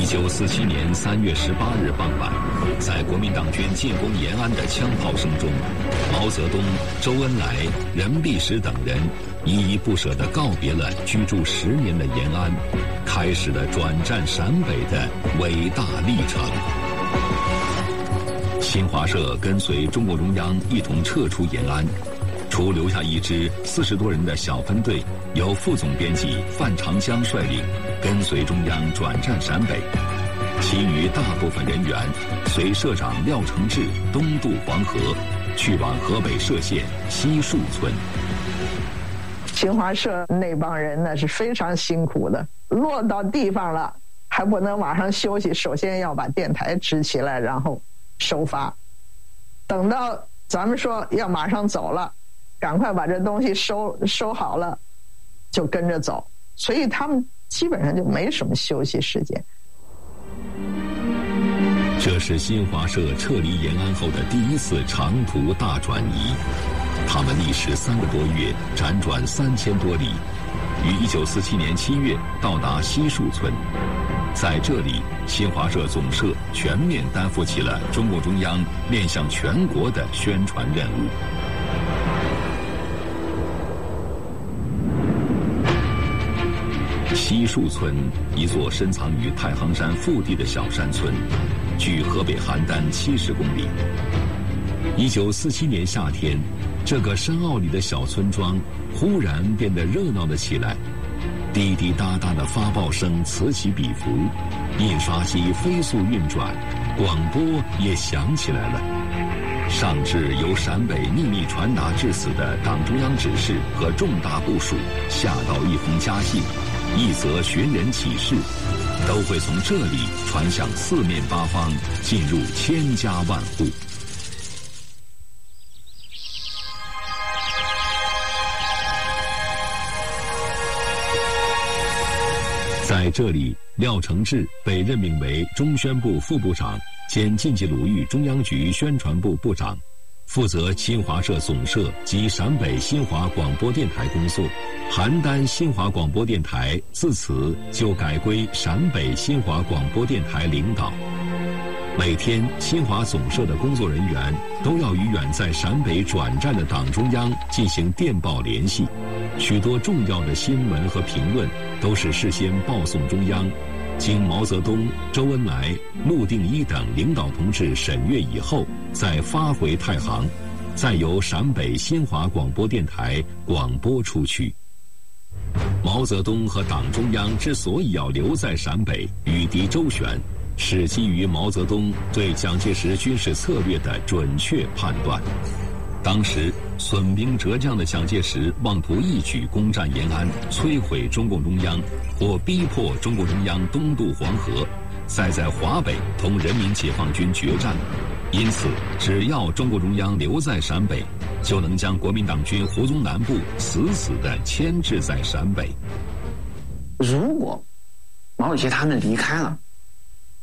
1947年3月18日傍晚，在国民党军进攻延安的枪炮声中，毛泽东、周恩来、任弼时等人依依不舍地告别了居住10年的延安，开始了转战陕北的伟大历程。新华社跟随中共中央一同撤出延安，除留下一支40多人的小分队，由副总编辑范长江率领，跟随中央转战陕北，其余大部分人员随社长廖承志东渡黄河，去往河北歙县西树村。 新华社那帮人呢是非常辛苦的，落到地方了还不能马上休息，首先要把电台支起来，然后收发。等到咱们说要马上走了，赶快把这东西收好了，就跟着走。所以他们基本上就没什么休息时间。 这是新华社撤离延安后的第一次长途大转移，他们历时3个多月，辗转3000多里，于1947年7月到达西树村。在这里，新华社总社全面担负起了中共中央面向全国的宣传任务。西树村，一座深藏于太行山腹地的小山村，距河北邯郸70公里。1947年夏天，这个山坳里的小村庄忽然变得热闹了起来，滴滴答答的发报声此起彼伏，印刷机飞速运转，广播也响起来了。上至由陕北秘密传达至此的党中央指示和重大部署，下到一封家信，一则寻人启事，都会从这里传向四面八方，进入千家万户。在这里，廖承志被任命为中宣部副部长兼晋冀鲁豫中央局宣传部部长，负责新华社总社及陕北新华广播电台工作。邯郸新华广播电台自此就改归陕北新华广播电台领导。每天，新华总社的工作人员都要与远在陕北转战的党中央进行电报联系，许多重要的新闻和评论都是事先报送中央，经毛泽东、周恩来、陆定一等领导同志审阅以后，再发回太行，再由陕北新华广播电台广播出去。毛泽东和党中央之所以要留在陕北与敌周旋，是基于毛泽东对蒋介石军事策略的准确判断。当时损兵折将的蒋介石妄图一举攻占延安，摧毁中共中央，或逼迫中共中央东渡黄河，再在华北同人民解放军决战。因此，只要中共中央留在陕北，就能将国民党军胡宗南部死死地牵制在陕北。 如果毛主席他们离开了，